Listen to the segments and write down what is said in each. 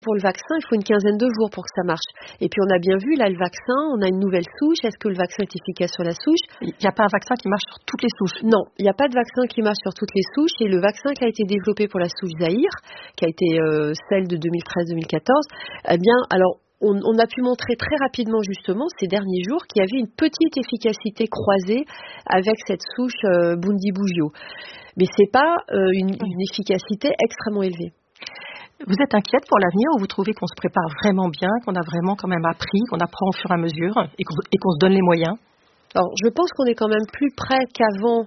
Pour le vaccin, il faut une quinzaine de jours pour que ça marche. Et puis on a bien vu, là, le vaccin, on a une nouvelle souche. Est-ce que le vaccin est efficace sur la souche? Il n'y a pas un vaccin qui marche sur toutes les souches? Non, il n'y a pas de vaccin qui marche sur toutes les souches. Et le vaccin qui a été développé pour la souche Zaïre, qui a été celle de 2013-2014, eh bien, alors, on a pu montrer très rapidement, justement, ces derniers jours, qu'il y avait une petite efficacité croisée avec cette souche Bundibugyo. Mais c'est pas une efficacité extrêmement élevée. Vous êtes inquiète pour l'avenir ou vous trouvez qu'on se prépare vraiment bien, qu'on a vraiment quand même appris, qu'on apprend au fur et à mesure et qu'on se donne les moyens? Alors, je pense qu'on est quand même plus près qu'avant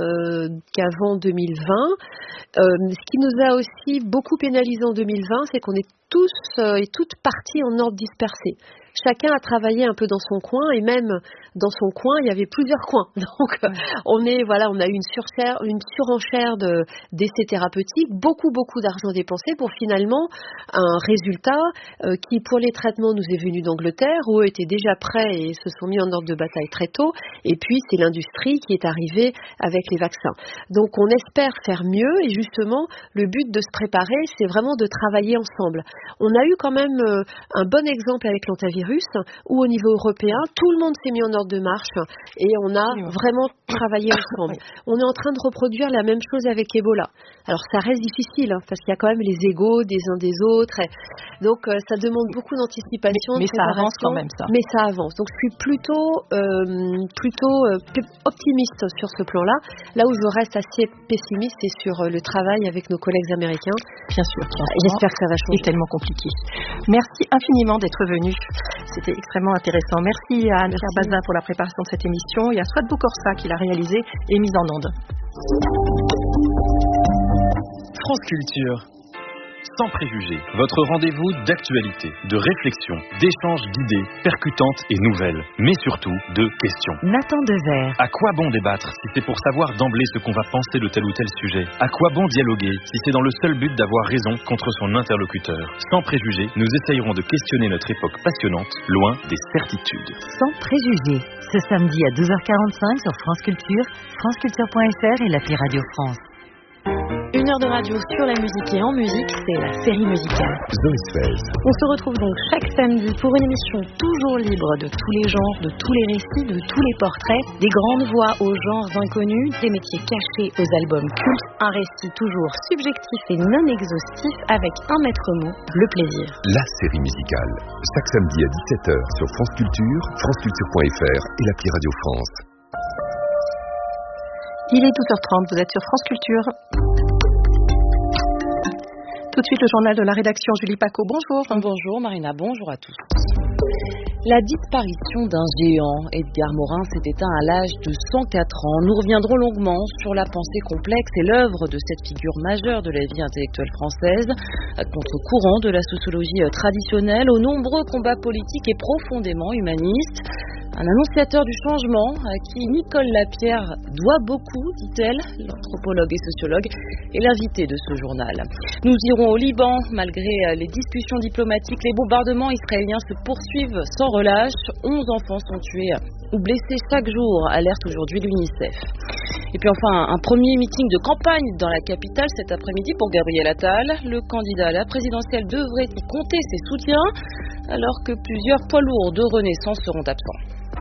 2020. Ce qui nous a aussi beaucoup pénalisé en 2020, c'est qu'on est tous et toutes partis en ordre dispersé. Chacun a travaillé un peu dans son coin et même dans son coin, il y avait plusieurs coins. Donc, on a eu une surenchère d'essais thérapeutiques, beaucoup d'argent dépensé pour finalement un résultat qui, pour les traitements, nous est venu d'Angleterre où eux étaient déjà prêts et se sont mis en ordre de bataille très tôt. Et puis, c'est l'industrie qui est arrivée avec les vaccins. Donc, on espère faire mieux et justement, le but de se préparer, c'est vraiment de travailler ensemble. On a eu quand même un bon exemple avec l'antivirus où au niveau européen, tout le monde s'est mis en ordre de marche et on a vraiment travaillé ensemble. On est en train de reproduire la même chose avec Ebola. Alors ça reste difficile parce qu'il y a quand même les égos des uns des autres. Donc ça demande beaucoup d'anticipation. Mais ça avance quand même ça. Mais ça avance. Donc je suis plutôt optimiste sur ce plan-là. Là où je reste assez pessimiste, c'est sur le travail avec nos collègues américains. Bien sûr. J'espère que ça va changer. C'est tellement compliqué. Merci infiniment d'être venu. C'était extrêmement intéressant. Merci à Anne-Claire Bazin pour la préparation de cette émission et à Swat Boukorsa qui l'a réalisée et mise en onde. France Culture. Sans préjugés, votre rendez-vous d'actualité, de réflexion, d'échanges d'idées percutantes et nouvelles, mais surtout de questions. Nathan Dever. À quoi bon débattre si c'est pour savoir d'emblée ce qu'on va penser de tel ou tel sujet? À quoi bon dialoguer si c'est dans le seul but d'avoir raison contre son interlocuteur? Sans préjugés, nous essayerons de questionner notre époque passionnante, loin des certitudes. Sans préjugés, ce samedi à 12h45 sur France Culture, franceculture.fr et l'appli Radio France. Une heure de radio sur la musique et en musique, c'est la série musicale. Zoé Sfez. On se retrouve donc chaque samedi pour une émission toujours libre de tous les genres, de tous les récits, de tous les portraits, des grandes voix aux genres inconnus, des métiers cachés aux albums cultes, un récit toujours subjectif et non exhaustif avec un maître mot, le plaisir. La série musicale. Chaque samedi à 17h sur France Culture, franceculture.fr et l'appli Radio France. Il est 12h30, vous êtes sur France Culture. Tout de suite, le journal de la rédaction, Julie Paco. Bonjour. Bonjour Marina, bonjour à tous. La disparition d'un géant, Edgar Morin, s'est éteint à l'âge de 104 ans. Nous reviendrons longuement sur la pensée complexe et l'œuvre de cette figure majeure de la vie intellectuelle française, à contre-courant de la sociologie traditionnelle, aux nombreux combats politiques et profondément humanistes. Un annonciateur du changement à qui Nicole Lapierre doit beaucoup, dit-elle, l'anthropologue et sociologue, est l'invité de ce journal. Nous irons au Liban. Malgré les discussions diplomatiques, les bombardements israéliens se poursuivent sans relâche. 11 enfants sont tués ou blessés chaque jour, alerte aujourd'hui l'UNICEF. Et puis enfin, un premier meeting de campagne dans la capitale cet après-midi pour Gabriel Attal. Le candidat à la présidentielle devrait y compter ses soutiens, alors que plusieurs poids lourds de Renaissance seront absents.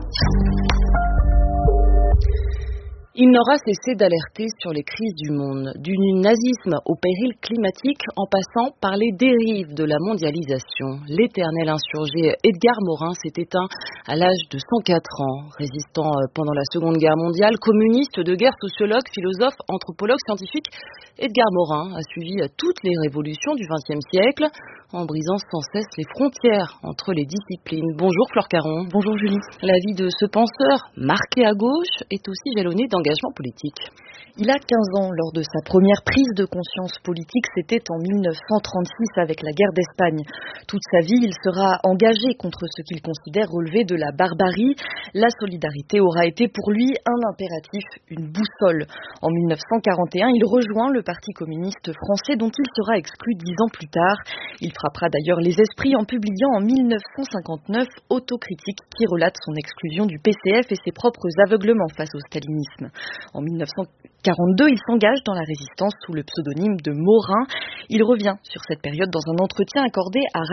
Il n'aura cessé d'alerter sur les crises du monde, du nazisme au péril climatique en passant par les dérives de la mondialisation. L'éternel insurgé Edgar Morin s'est éteint à l'âge de 104 ans. Résistant pendant la Seconde Guerre mondiale, communiste de guerre, sociologue, philosophe, anthropologue, scientifique, Edgar Morin a suivi toutes les révolutions du XXe siècle en brisant sans cesse les frontières entre les disciplines. Bonjour Flore Caron. Bonjour Julie. La vie de ce penseur, marqué à gauche, est aussi jalonnée d'engagement politique. Il a 15 ans, lors de sa première prise de conscience politique, c'était en 1936 avec la guerre d'Espagne. Toute sa vie, il sera engagé contre ce qu'il considère relever de la barbarie. La solidarité aura été pour lui un impératif, une boussole. En 1941, il rejoint le Parti communiste français dont il sera exclu 10 ans plus tard. Il frappera d'ailleurs les esprits en publiant en 1959 Autocritique qui relate son exclusion du PCF et ses propres aveuglements face au stalinisme. En 1942, il s'engage dans la résistance sous le pseudonyme de Morin. Il revient sur cette période dans un entretien accordé à